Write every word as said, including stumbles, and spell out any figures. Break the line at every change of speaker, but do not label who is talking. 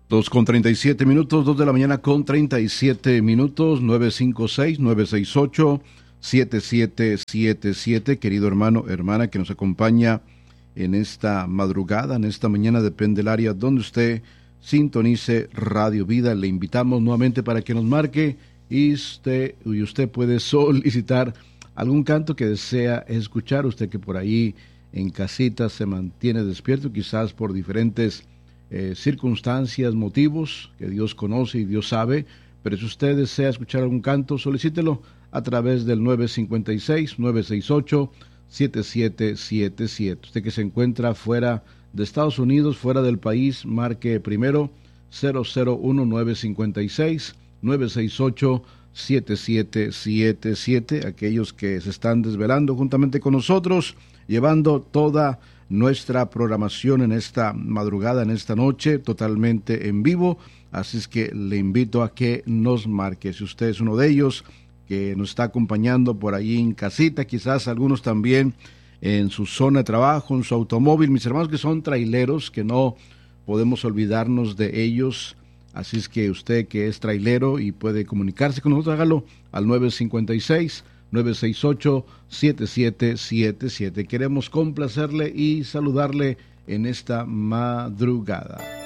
Dos con treinta y siete minutos, dos de la mañana con treinta y siete minutos, nueve cinco seis, nueve seis ocho, siete siete siete siete, querido hermano, hermana que nos acompaña en esta madrugada, en esta mañana, depende del área donde usted sintonice Radio Vida. Le invitamos nuevamente para que nos marque y usted, y usted puede solicitar algún canto que desea escuchar, usted que por ahí en casita se mantiene despierto, quizás por diferentes Eh, circunstancias, motivos que Dios conoce y Dios sabe, pero si usted desea escuchar algún canto, solicítelo a través del nueve cinco seis, nueve seis ocho, siete siete siete siete. Usted que se encuentra fuera de Estados Unidos, fuera del país, marque primero cero cero uno, nueve cinco seis, nueve seis ocho, siete siete siete siete. Aquellos que se están desvelando juntamente con nosotros, llevando toda nuestra programación en esta madrugada, en esta noche, totalmente en vivo. Así es que le invito a que nos marque. Si usted es uno de ellos que nos está acompañando por ahí en casita, quizás algunos también en su zona de trabajo, en su automóvil, mis hermanos que son traileros, que no podemos olvidarnos de ellos. Así es que usted que es trailero y puede comunicarse con nosotros, hágalo al nueve cinco seis, nueve seis ocho, siete siete siete siete. Queremos complacerle y saludarle en esta madrugada.